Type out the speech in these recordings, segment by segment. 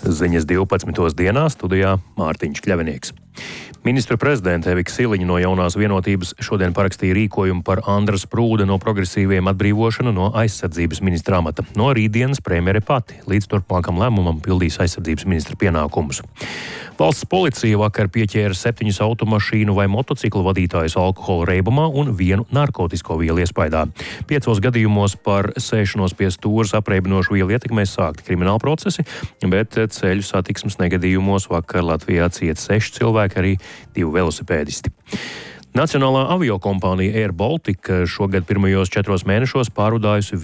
Ziņas 12. dienā studijā Mārtiņš Kļavinieks. Ministru prezidente Evika Siliņa no Jaunās vienotības šodien parakstīja rīkojumu par Andra Sprūda no progresīviem atbrīvošanu no aizsardzības ministra amata. No rītdienas premjere pati līdz turpmākam lēmumam pildīs aizsardzības ministra pienākumus. Valsts policija vakar pieķēra 7 automašīnu vai motociklu vadītājus alkohola reibumā un 1 narkotisko vielu iespaidā. 5 gadījumos par sēšanos pie stūres apreibinošu vielu ietekmē sākti krimināla procesi, bet ceļu satiksmes negadījumos vakar Latvijā cieta 6 cilvēki, arī 2 velosipēdisti. Nacionālā aviokompānija Air Baltica šogad pirmajos 4 mēnešos pārvadājusi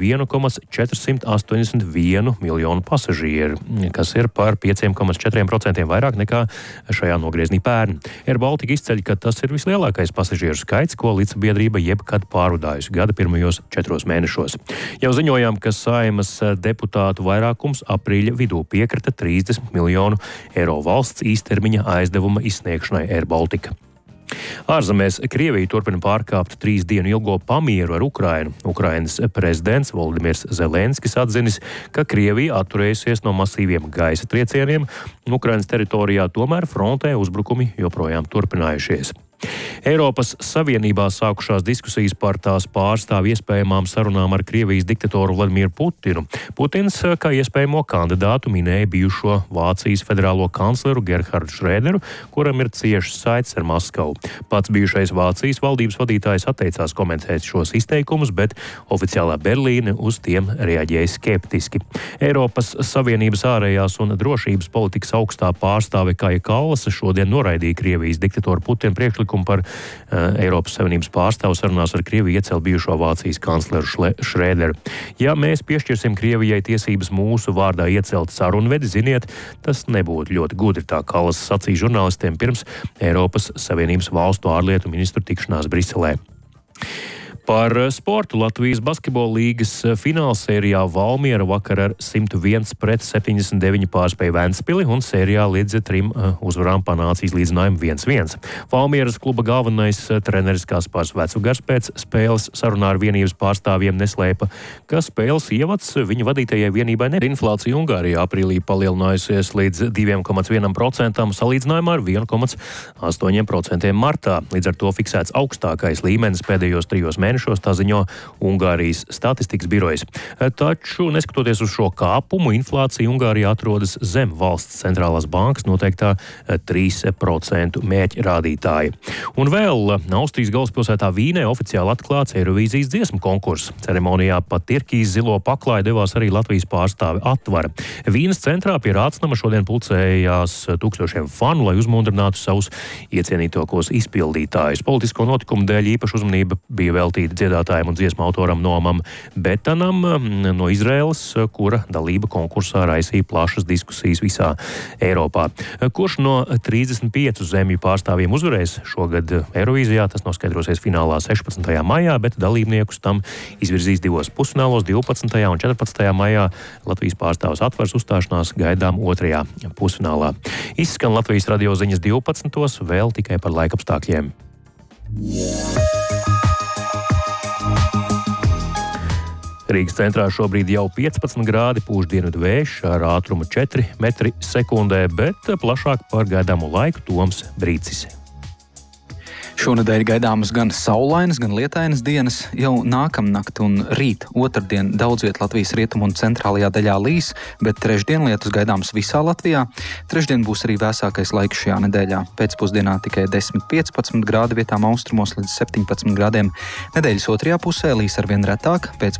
1,481 miljonu pasažieru, kas ir par 5,4% vairāk nekā šajā nogrieznī pērn. Air Baltica izceļ, ka tas ir vislielākais pasažieru skaits, ko līdzsabiedrība jebkad pārvadājusi gada pirmajos 4 mēnešos. Jau ziņojām, ka Saeimas deputātu vairākums aprīļa vidū piekrita 30 miljonu eiro valsts īstermiņa aizdevuma izsniegšanai Air Baltica. Ārzemēs Krievija turpina pārkāpt 3 dienu ilgo pamieru ar Ukrainu. Ukrainas prezidents Volodimirs Zelenskis atzinis, ka Krievija atturējusies no masīviem gaisa triecieniem. Ukrainas teritorijā tomēr frontē uzbrukumi joprojām turpinājušies. Eiropas Savienībā sākušās diskusijas par tās pārstāvu iespējamām sarunām ar Krievijas diktatoru Vladimiru Putinu. Putins kā iespējamo kandidātu minēja bijušo Vācijas federālo kancleru Gerhardu Šrēderu, kuram ir ciešas saites ar Maskavu. Pats bijušais Vācijas valdības vadītājs atteicās komentēt šos izteikumus, bet oficiālā Berlīne uz tiem reaģēja skeptiski. Eiropas Savienības ārējās un drošības politikas augstā pārstāve Kaja Kallase šodien noraidīja Krievijas diktatoru Putinu priekšlikumu par Eiropas Savienības pārstāvu sarunās ar Krieviju iecelt bijušo Vācijas kancleru Šrēderu. Ja mēs piešķirsim Krievijai tiesības mūsu vārdā iecelt sarunvedi, ziniet, tas nebūtu ļoti gudri, tā Kallase sacīja žurnālistiem pirms Eiropas Savienības valstu ārlietu ministru tikšanās Briselē. Par sportu Latvijas basketbola līgas finālsērijā Valmiera vakar ar 101-79 pārspēja Ventspili un sērijā līdz 3 uzvarām panāca izlīdzinājumu 1-1. Valmieras kluba galvenais treneris Kaspars Vecugars pēc spēles sarunā ar vienības pārstāvjiem neslēpa, ka spēles ievads viņa vadītajai vienībai inflācija Ungārijā aprīlī palielinājusies līdz 2,1% salīdzinājumā ar 1,8% martā. Līdz ar to fiksēts augstākais līmenis pēdējos 3 mēnešos. Tā ziņo Ungārijas statistikas birojas. Taču, neskatoties uz šo kāpumu, inflācija Ungārijā atrodas zem valsts centrālās bankas noteiktā 3% mērķa rādītāja. Un vēl Austrijas galvaspilsētā Vīnē oficiāli atklāts Eirovīzijas dziesmu konkurss. Ceremonijā pa Tirkijas zilo paklāju devās arī Latvijas pārstāve Atvara. Vīnes centrā pie Rātsnama šodien pulcējās tūkstošiem fanu, lai uzmundrinātu savus iecienītākos izpildītājus. Politisko notikumu dēļ īpaša uzmanība bija veltīta dziedātājiem un dziesmu autoram Noamam Betanam no Izraēlas, kura dalība konkursā raisīja plašas diskusijas visā Eiropā. Kurš no 35 zemju pārstāvjiem uzvarēs šogad Eirovīzijā, tas noskaidrosies finālā 16. maijā, bet dalībniekus tam izvirzīs 2 pusfinālos 12. un 14. maijā. Latvijas pārstāvs Atvars uzstāšanās gaidām 2. pusfinālā. Izskan Latvijas radio ziņas 12. vēl tikai par laikapstākļiem. Rīgas centrā šobrīd jau 15 grādi, pūš dienvidu vējš ar ātrumu 4 metri sekundē, bet plašāk par gaidāmo laiku Toms Brīcis. Šonedēļ gaidāmas gan saulainas, gan lietainas dienas. Jau nākamnakt un rīt otrdien daudz viet Latvijas rietumu un centrālajā daļā līs, bet trešdien lietus gaidāmas visā Latvijā. Trešdien būs arī vēsākais laiks šajā nedēļā. Pēcpusdienā tikai 10-15 grādi, vietām austrumos līdz 17 grādiem. Nedēļas otrajā pusē līs arvien retāk,